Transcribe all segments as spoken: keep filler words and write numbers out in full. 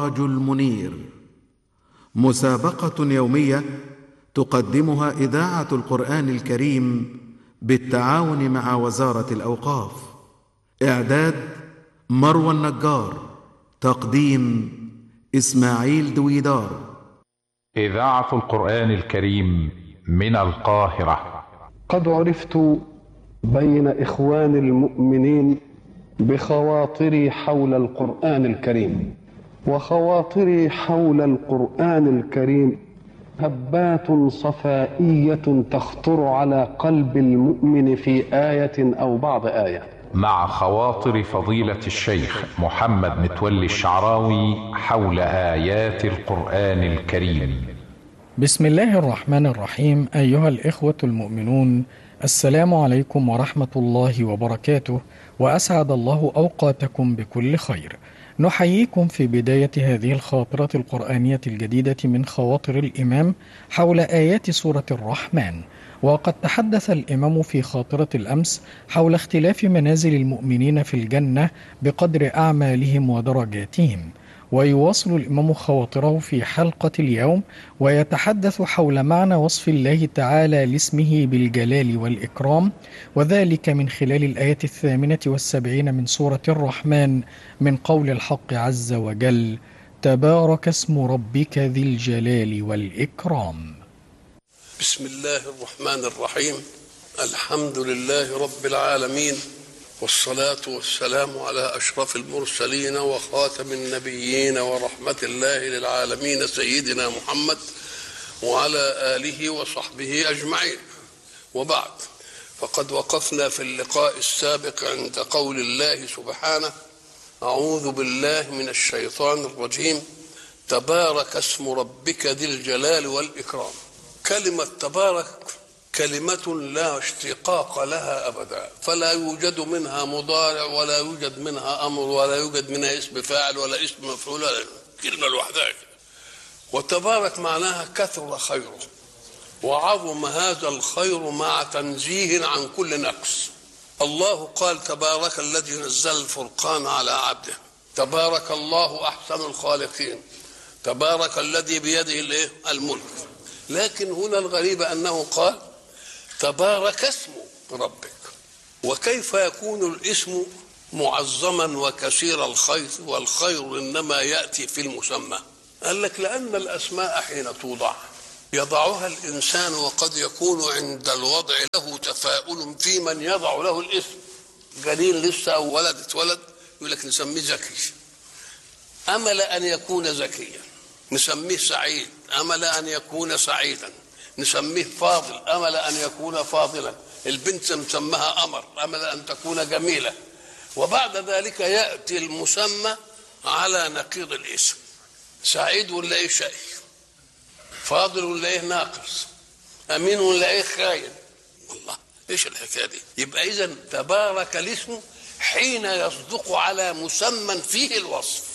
السراج المنير، مسابقة يومية تقدمها إذاعة القرآن الكريم بالتعاون مع وزارة الأوقاف. إعداد مروى النجار، تقديم إسماعيل دويدار. إذاعة القرآن الكريم من القاهرة. قد عرفت بين إخوان المؤمنين بخواطري حول القرآن الكريم، وخواطري حول القرآن الكريم هبات صفائية تخطر على قلب المؤمن في آية أو بعض آية. مع خواطر فضيلة الشيخ محمد متولي الشعراوي حول آيات القرآن الكريم. بسم الله الرحمن الرحيم. أيها الإخوة المؤمنون، السلام عليكم ورحمة الله وبركاته، وأسعد الله أوقاتكم بكل خير. نحييكم في بداية هذه الخاطرة القرآنية الجديدة من خواطر الإمام حول آيات سورة الرحمن. وقد تحدث الإمام في خاطرة الأمس حول اختلاف منازل المؤمنين في الجنة بقدر أعمالهم ودرجاتهم، ويواصل الإمام خواطره في حلقة اليوم ويتحدث حول معنى وصف الله تعالى لاسمه بالجلال والإكرام، وذلك من خلال الآية الثامنة والسبعين من سورة الرحمن من قول الحق عز وجل: تبارك اسم ربك ذي الجلال والإكرام. بسم الله الرحمن الرحيم. الحمد لله رب العالمين، والصلاة والسلام على أشرف المرسلين وخاتم النبيين ورحمة الله للعالمين سيدنا محمد وعلى آله وصحبه أجمعين. وبعد، فقد وقفنا في اللقاء السابق عند قول الله سبحانه: أعوذ بالله من الشيطان الرجيم، تبارك اسم ربك ذي الجلال والإكرام. كلمة تبارك كلمة لا اشتقاق لها أبدا، فلا يوجد منها مضارع ولا يوجد منها أمر ولا يوجد منها اسم فاعل ولا اسم مفعول، كلمة لوحدها. وتبارك معناها كثر خيره وعظم هذا الخير مع تنزيه عن كل نقص. الله قال: تبارك الذي نزل الفرقان على عبده، تبارك الله أحسن الخالقين، تبارك الذي بيده الملك. لكن هنا الغريب أنه قال: تبارك اسم ربك. وكيف يكون الاسم معظما وكثير الخير والخير إنما يأتي في المسمى؟ قال لك: لأن الأسماء حين توضع يضعها الإنسان، وقد يكون عند الوضع له تفاؤل في من يضع له الاسم. جليل لسه أو ولد اتولد يقول لك نسميه زكي، أمل أن يكون زكيا. نسميه سعيد، أمل أن يكون سعيدا. نسميه فاضل، أمل أن يكون فاضلا. البنت نسمها قمر، أمل أن تكون جميلة. وبعد ذلك يأتي المسمى على نقيض الاسم. سعيد ولا إيه شقي، فاضل ولا إيه ناقص، أمين ولا إيه خاين. الله، إيش الحكاية دي؟ يبقى إذن تبارك الاسم حين يصدق على مسمى فيه الوصف.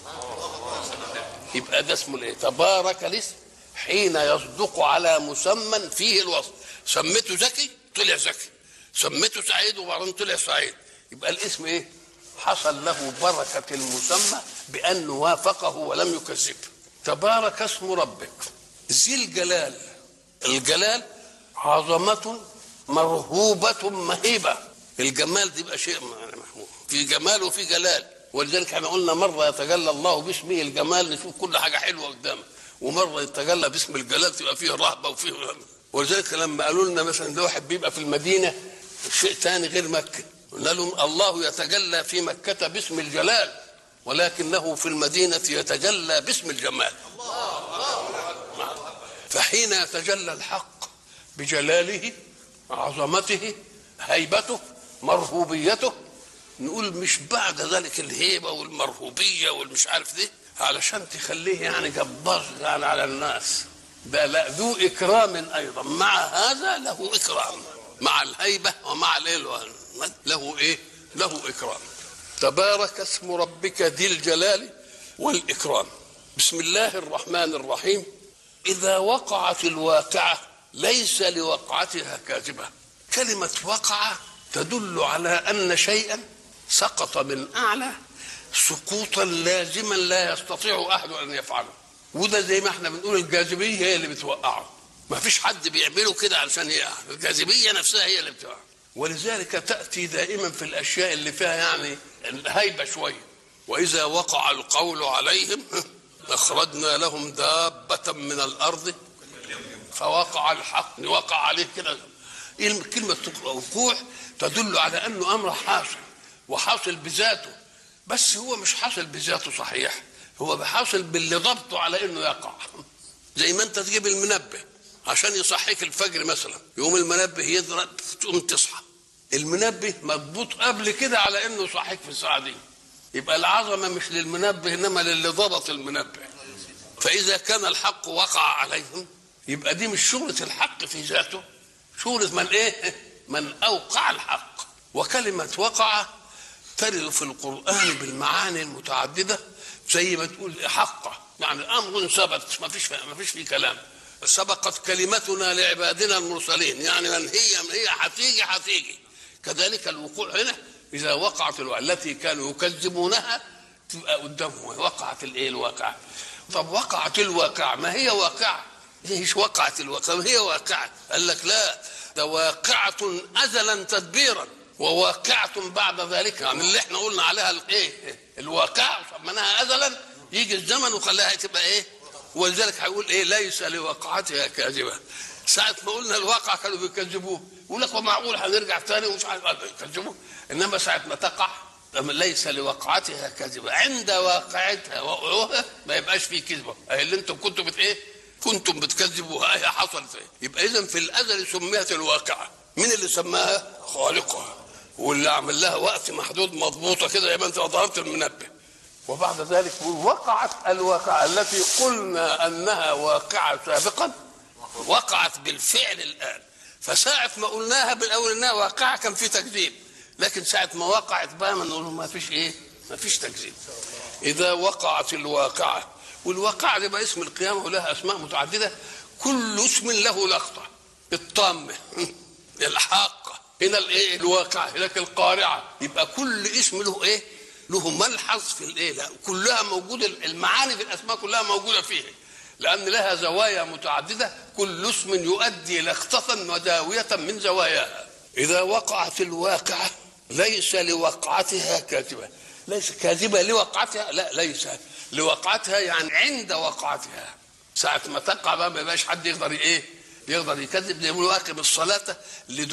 يبقى ده اسمه الايه؟ تبارك الاسم حين يصدق على مسمى فيه الوصف. سميته زكي طلع زكي، سميته سعيد وبعدين طلع سعيد. يبقى الاسم ايه؟ حصل له بركة المسمى بأن وافقه ولم يكذبه. تبارك اسم ربك ذي الجلال. الجلال عظمة مرهوبة مهيبة. الجمال دي بقى شيء محمود، في جمال وفي جلال. ولذلك احنا قلنا مرة يتجلى الله باسمه الجمال نشوف كل حاجة حلوة قدامه، ومرة يتجلى باسم الجلال تبقى فيه رهبة وفيه. ولذلك لما قالوا لنا مثلا ده واحد بيبقى في المدينة شيء تاني غير مكة، قلنا لهم الله يتجلى في مكة باسم الجلال، ولكنه في المدينة يتجلى باسم الجمال. فحين يتجلى الحق بجلاله، عظمته، هيبته، مرهوبيته، نقول مش بعد ذلك الهيبة والمرهوبية والمش عارف دي علشان تخليه يعني جبار يعني على الناس. ده لا، ذو إكرام أيضا، مع هذا له إكرام، مع الهيبة ومع الليل له إيه؟ له إكرام. تبارك اسم ربك ذي الجلال والإكرام. بسم الله الرحمن الرحيم. إذا وقعت الواقعة ليس لوقعتها كاذبة. كلمة وقع تدل على أن شيئا سقط من أعلى سقوطا لازما لا يستطيع احد ان يفعله. وده زي ما احنا بنقول الجاذبيه هي اللي بتوقعه، ما فيش حد بيعمله كده علشان يقع، الجاذبيه نفسها هي اللي بتوقعه. ولذلك تاتي دائما في الاشياء اللي فيها يعني الهيبه شويه، واذا وقع القول عليهم اخرجنا لهم دابه من الارض فوقع الحق، وقع عليه كده. كلمه وقوع تدل على انه امر حاصل وحاصل بذاته، بس هو مش حاصل بذاته صحيح، هو بحاصل باللي ضبطه على انه يقع. زي ما انت تجيب المنبه عشان يصحيك الفجر مثلا، يقوم المنبه يضرب تقوم تصحى. المنبه مضبوط قبل كده على انه يصحيك في الساعه دي. يبقى العظمه مش للمنبه انما للي ضبط المنبه. فاذا كان الحق وقع عليهم يبقى دي مش شغله الحق في ذاته، شغله من ايه؟ من اوقع الحق. وكلمه وقع ترد في القرآن بالمعاني المتعددة، زي ما تقول حقه يعني أمر ثبت، ما فيش ما فيش فيه كلام. سبقت كلمتنا لعبادنا المرسلين، يعني من هي من هي هتيجي هتيجي. كذلك الوقوع هنا إذا وقعت التي كانوا يكذبونها تبقى قدامهم وقعت الايه الواقعة. طب وقعت الواقعة، ما هي واقعة؟ ايش وقعت الواقعة؟ ما هي واقعة؟ قال لك لا، ده واقعة أزلا تدبيرا وواقعة بعد ذلك، يعني اللي احنا قلنا عليها الايه الواقعة سميناها أزلا، يجي الزمن وخلاها تبقى ايه. ولذلك هيقول ايه ليس لوقعتها كاذبة. ساعة ما قلنا الواقع كانوا بيكذبوه، يقول لك ومعقول هنرجع ثاني ومش عارف يكذبوه. انما ساعة ما تقع ليس لوقعتها كاذبة، عند واقعتها وقعوها ما يبقاش فيه كذبة. اي اللي انتم كنتم بت ايه كنتم بتكذبوها هي حصلت ايه. يبقى اذا في الازل سميت الواقعة. مين اللي سماها؟ خالقها، واللي عمل لها وقت محدود مضبوطه كده زي ما انت ضربت المنبه. وبعد ذلك وقعت الواقعه التي قلنا انها واقعه سابقا، وقعت بالفعل الان. فساعه ما قلناها بالاول انها واقعه كان في تكذيب، لكن ساعه ما وقعت بقى ما نقول ما فيش ايه ما فيش تكذيب. اذا وقعت الواقعه، والواقعه دي بقى اسم القيامه ولها اسماء متعدده، كل اسم له لقطه. الطامه، الحاقه، هنا الايه الواقع، هناك القارعه. يبقى كل اسم له ايه له ملحظ في الايه، لا كلها موجوده، المعاني في الاسماء كلها موجوده فيها، لان لها زوايا متعدده، كل اسم يؤدي لقطه وداويه من زواياها. اذا وقعت الواقعه ليس لوقعتها كاذبه، ليس كاذبه لوقعتها، لا ليس لوقعتها يعني عند وقعتها. ساعه ما تقع بقى ما يبقاش حد يقدر ايه يقدر يكذب. يقول واقم الصلاه